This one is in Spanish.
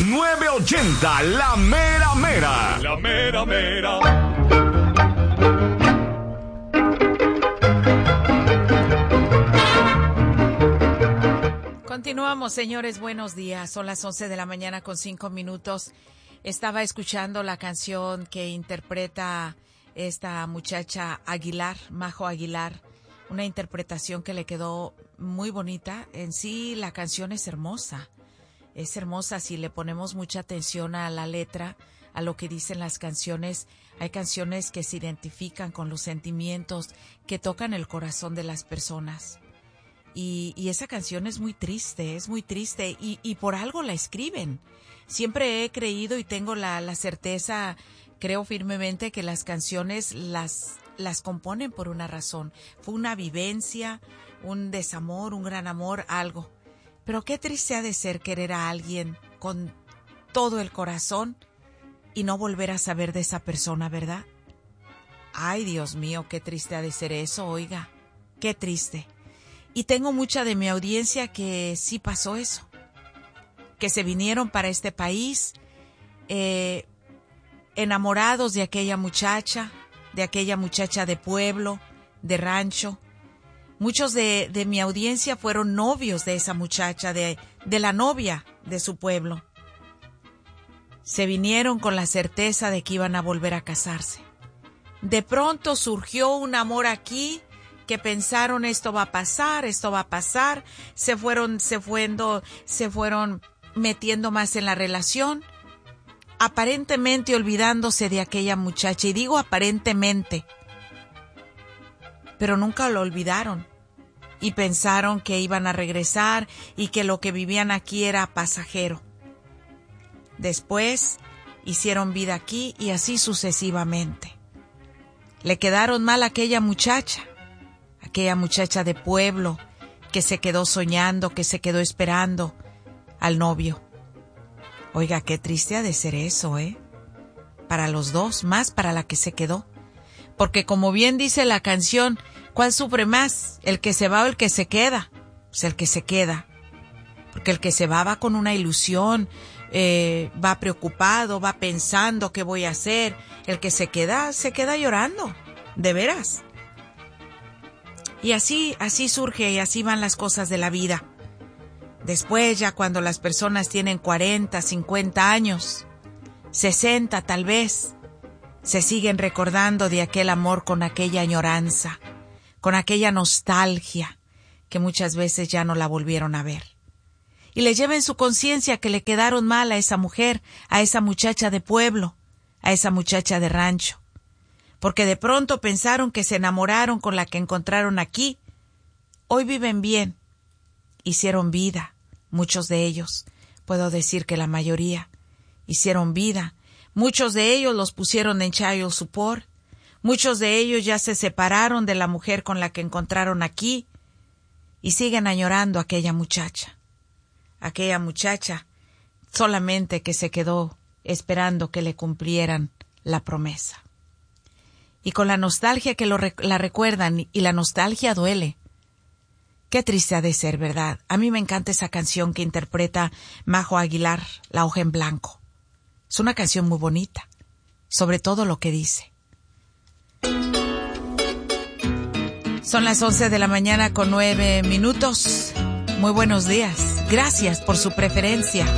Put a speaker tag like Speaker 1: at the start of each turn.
Speaker 1: 980, la mera mera.
Speaker 2: La mera mera.
Speaker 3: Continuamos, señores, buenos días. Son las 11 de la mañana con 5 minutos. Estaba escuchando la canción que interpreta esta muchacha Aguilar, Majo Aguilar. Una interpretación que le quedó muy bonita. En sí, la canción es hermosa. Es hermosa si le ponemos mucha atención a la letra, a lo que dicen las canciones. Hay canciones que se identifican con los sentimientos, que tocan el corazón de las personas. Y esa canción es muy triste y por algo la escriben. Siempre he creído y tengo la certeza, creo firmemente que las canciones las componen por una razón. Fue una vivencia, un desamor, un gran amor, algo. Pero qué triste ha de ser querer a alguien con todo el corazón y no volver a saber de esa persona, ¿verdad? Ay, Dios mío, qué triste ha de ser eso, oiga, qué triste. Y tengo mucha de mi audiencia que sí pasó eso, que se vinieron para este país enamorados de aquella muchacha de pueblo, de rancho. Muchos de mi audiencia fueron novios de esa muchacha, de la novia de su pueblo. Se vinieron con la certeza de que iban a volver a casarse. De pronto surgió un amor aquí, que pensaron esto va a pasar, se fueron metiendo más en la relación, aparentemente olvidándose de aquella muchacha, y digo aparentemente, pero nunca lo olvidaron, y pensaron que iban a regresar y que lo que vivían aquí era pasajero. Después hicieron vida aquí y así sucesivamente. Le quedaron mal a aquella muchacha de pueblo que se quedó soñando, que se quedó esperando al novio. Oiga, qué triste ha de ser eso, para los dos, más para la que se quedó. Porque como bien dice la canción, ¿cuál sufre más? ¿El que se va o el que se queda? Pues el que se queda. Porque el que se va con una ilusión, va preocupado, va pensando qué voy a hacer. El que se queda llorando, de veras. Y así surge y así van las cosas de la vida. Después, ya cuando las personas tienen 40, 50 años, 60 tal vez, se siguen recordando de aquel amor con aquella añoranza, con aquella nostalgia que muchas veces ya no la volvieron a ver. Y le lleva en su conciencia que le quedaron mal a esa mujer, a esa muchacha de pueblo, a esa muchacha de rancho. Porque de pronto pensaron que se enamoraron con la que encontraron aquí. Hoy viven bien. Hicieron vida, muchos de ellos. Puedo decir que la mayoría hicieron vida. Muchos de ellos los pusieron en child support. Muchos de ellos ya se separaron de la mujer con la que encontraron aquí. Y siguen añorando a aquella muchacha. Aquella muchacha solamente que se quedó esperando que le cumplieran la promesa. Y con la nostalgia que la recuerdan, y la nostalgia duele. Qué triste ha de ser, ¿verdad? A mí me encanta esa canción que interpreta Majo Aguilar, La hoja en blanco. Es una canción muy bonita, sobre todo lo que dice. Son las 11 de la mañana con 9 minutos. Muy buenos días. Gracias por su preferencia.